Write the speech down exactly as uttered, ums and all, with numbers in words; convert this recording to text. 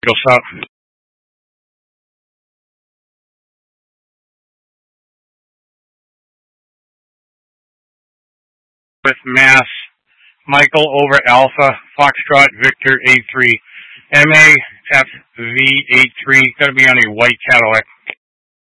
Go south. With Mass, Michael over Alpha, Foxtrot, Victor, eight three. M A F V eight three, going to be on a white Cadillac.